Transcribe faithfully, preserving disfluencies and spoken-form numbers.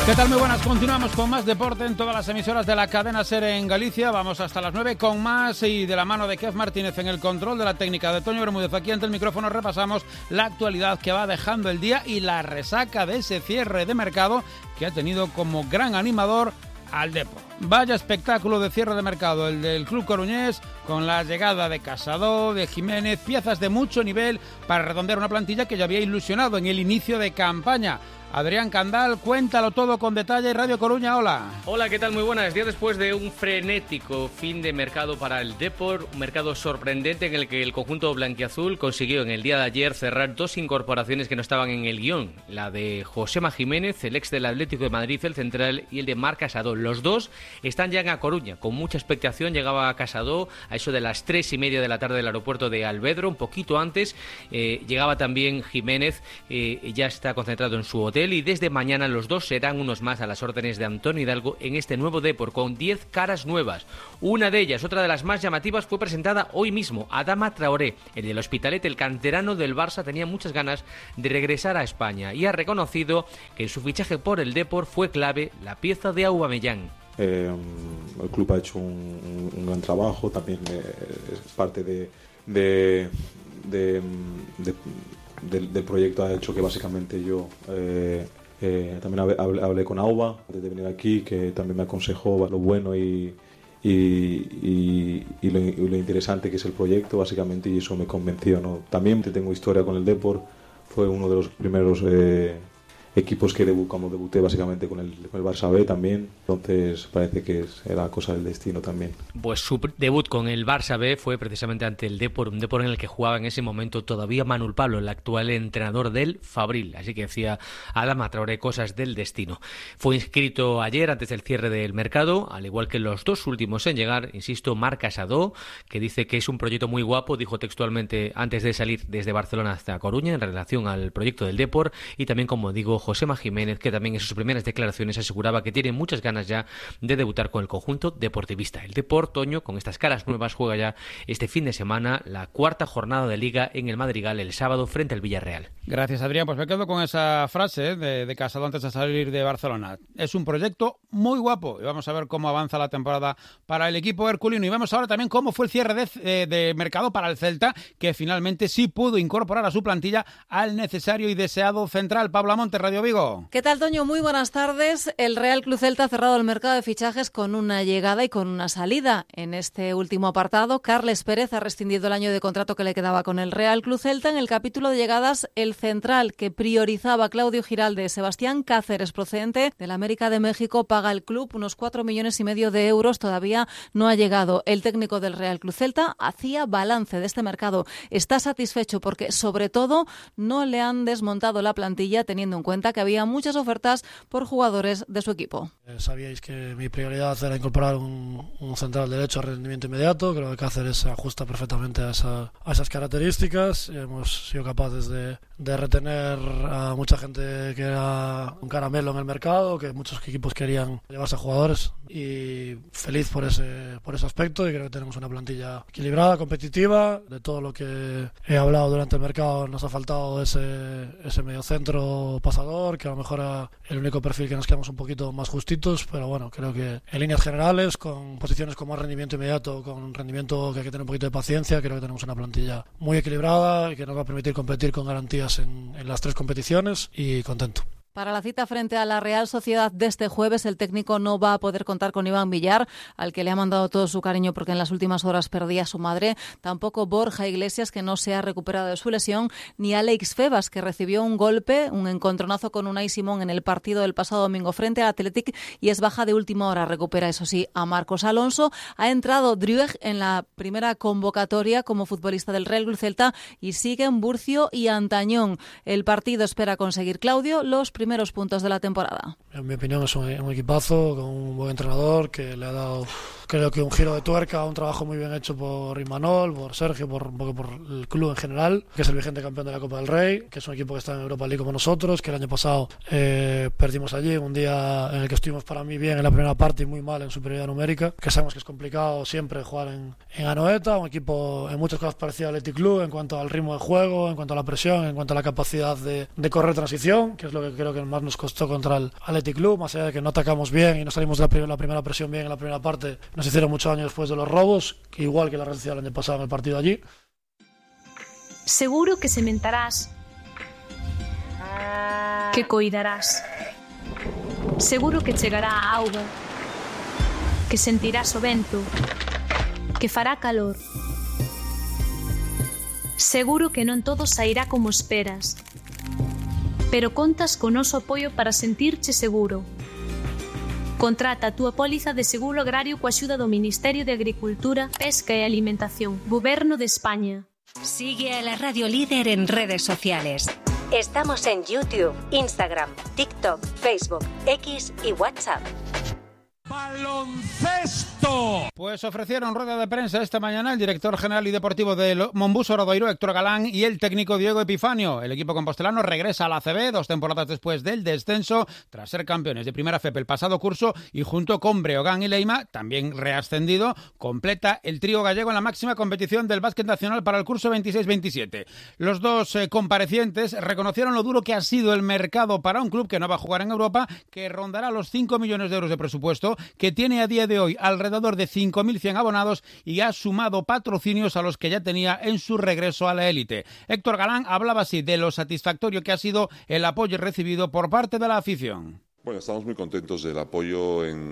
¿Qué tal? Muy buenas. Continuamos con más deporte en todas las emisoras de la cadena SER en Galicia. Vamos hasta las nueve con más y de la mano de Kev Martínez en el control de la técnica, de Toño Bermúdez aquí ante el micrófono, repasamos la actualidad que va dejando el día y la resaca de ese cierre de mercado que ha tenido como gran animador al Depor. Vaya espectáculo de cierre de mercado el del club coruñés, con la llegada de Casado, de Jiménez, piezas de mucho nivel para redondear una plantilla que ya había ilusionado en el inicio de campaña. Adrián Candal, cuéntalo todo con detalle. Radio Coruña, hola. Hola, ¿qué tal? Muy buenas. Día después de un frenético fin de mercado para el Depor, un mercado sorprendente en el que el conjunto blanquiazul consiguió en el día de ayer cerrar dos incorporaciones que no estaban en el guión. La de Josema Jiménez, el ex del Atlético de Madrid, el central, y el de Marc Casado. Los dos están ya en A Coruña, con mucha expectación. Llegaba Casado a eso de las tres y media de la tarde del aeropuerto de Alvedro, un poquito antes. Eh, llegaba también Jiménez, eh, ya está concentrado en su hotel. Y desde mañana los dos serán unos más a las órdenes de Antonio Hidalgo en este nuevo Depor, con diez caras nuevas. Una de ellas, otra de las más llamativas, fue presentada hoy mismo. Adama Traoré, el del Hospitalet, el canterano del Barça, tenía muchas ganas de regresar a España y ha reconocido que en su fichaje por el Depor fue clave la pieza de Aubameyang. Eh, el club ha hecho un, un gran trabajo, también eh, es parte de, de, de, de Del, del proyecto. Ha hecho que básicamente yo eh, eh, también hablé, hablé con Auba antes de venir aquí, que también me aconsejó lo bueno y, y, y, y, lo, y lo interesante que es el proyecto básicamente, y eso me convenció, ¿no? También tengo historia con el Depor, fue uno de los primeros eh, equipos que debu como debuté básicamente con el, con el Barça B también, entonces parece que es, era cosa del destino también. Pues su debut con el Barça B fue precisamente ante el Depor, un Depor en el que jugaba en ese momento todavía Manuel Pablo, el actual entrenador del Fabril, así que decía Adama Traoré, cosas del destino. Fue inscrito ayer antes del cierre del mercado, al igual que los dos últimos en llegar, insisto, Marc Casado, que dice que es un proyecto muy guapo, dijo textualmente antes de salir desde Barcelona hasta Coruña en relación al proyecto del Depor, y también, como digo, Josema Jiménez, que también en sus primeras declaraciones aseguraba que tiene muchas ganas ya de debutar con el conjunto deportivista. El Depor, Toño, con estas caras nuevas, juega ya este fin de semana la cuarta jornada de Liga en el Madrigal el sábado frente al Villarreal. Gracias, Adrián. Pues me quedo con esa frase de, de Casado antes de salir de Barcelona. Es un proyecto muy guapo y vamos a ver cómo avanza la temporada para el equipo herculino. Y vemos ahora también cómo fue el cierre de, de, de mercado para el Celta, que finalmente sí pudo incorporar a su plantilla al necesario y deseado central. Pablo Amonte, Radio Vigo. ¿Qué tal, Toño? Muy buenas tardes. El Real Club Celta ha cerrado el mercado de fichajes con una llegada y con una salida. En este último apartado, Carles Pérez ha rescindido el año de contrato que le quedaba con el Real Club Celta. En el capítulo de llegadas, el central que priorizaba Claudio Giralde, Sebastián Cáceres, procedente del América de México, paga al club unos cuatro millones y medio de euros. Todavía no ha llegado. El técnico del Real Club Celta hacía balance de este mercado. Está satisfecho porque, sobre todo, no le han desmontado la plantilla, teniendo en cuenta que había muchas ofertas por jugadores de su equipo. Eh, sabíais que mi prioridad era incorporar un, un central derecho a rendimiento inmediato. Creo que Cáceres se ajusta perfectamente a, esa, a esas características. Hemos sido capaces de, de retener a mucha gente que era un caramelo en el mercado, que muchos equipos querían llevarse a jugadores, y feliz por ese, por ese aspecto, y creo que tenemos una plantilla equilibrada, competitiva. De todo lo que he hablado durante el mercado, nos ha faltado ese, ese mediocentro pasador, que a lo mejor era el único perfil que nos quedamos un poquito más justitos, pero bueno, creo que en líneas generales, con posiciones con más rendimiento inmediato, con rendimiento que hay que tener un poquito de paciencia, creo que tenemos una plantilla muy equilibrada y que nos va a permitir competir con garantías en, en las tres competiciones, y contento. Para la cita frente a la Real Sociedad de este jueves, el técnico no va a poder contar con Iván Villar, al que le ha mandado todo su cariño porque en las últimas horas perdía a su madre. Tampoco Borja Iglesias, que no se ha recuperado de su lesión, ni Alex Febas, que recibió un golpe, un encontronazo con Unai Simón en el partido del pasado domingo frente al Athletic y es baja de última hora. Recupera, eso sí, a Marcos Alonso. Ha entrado Drueg en la primera convocatoria como futbolista del Real Club Celta y siguen Burcio y Antañón. El partido espera conseguir, Claudio, los primeros puntos de la temporada. En mi opinión es un, un equipazo con un buen entrenador que le ha dado creo que un giro de tuerca, un trabajo muy bien hecho por Imanol, por Sergio, por un poco por el club en general, que es el vigente campeón de la Copa del Rey, que es un equipo que está en Europa League como nosotros, que el año pasado eh, perdimos allí, un día en el que estuvimos para mí bien en la primera parte y muy mal en superioridad numérica, que sabemos que es complicado siempre jugar en, en Anoeta, un equipo en muchas cosas parecido al Athletic Club en cuanto al ritmo de juego, en cuanto a la presión, en cuanto a la capacidad de, de correr transición, que es lo que creo que más nos costó contra el Athletic Club, más allá de que no atacamos bien y no salimos de la, prim- la primera presión bien en la primera parte, nos hicieron mucho daño después de los robos, que igual que la Real Sociedad el año pasado en el partido allí. Seguro que sementarás, que coidarás, seguro que chegará a auga, que sentirás o vento, que fará calor. Seguro que non todo sairá como esperas, pero contas co noso apoio para sentirche seguro. Contrata a túa póliza de seguro agrario coa axuda do Ministerio de Agricultura, Pesca e Alimentación, Goberno de España. Sigue a la Radio Líder en redes sociales. Estamos en YouTube, Instagram, TikTok, Facebook, X y WhatsApp. ¡Baloncesto! Pues ofrecieron rueda de prensa esta mañana el director general y deportivo del Monbus Obradoiro, Héctor Galán, y el técnico Diego Epifanio. El equipo compostelano regresa a la A C B dos temporadas después del descenso, tras ser campeones de Primera F E P el pasado curso, y junto con Breogán y Leima, también reascendido, completa el trío gallego en la máxima competición del básquet nacional para el curso veintiséis veintisiete. Los dos eh, comparecientes reconocieron lo duro que ha sido el mercado para un club que no va a jugar en Europa, que rondará los cinco millones de euros de presupuesto, que tiene a día de hoy alrededor de cinco mil cien abonados y ha sumado patrocinios a los que ya tenía en su regreso a la élite. Héctor Galán hablaba así de lo satisfactorio que ha sido el apoyo recibido por parte de la afición. Bueno, estamos muy contentos del apoyo en,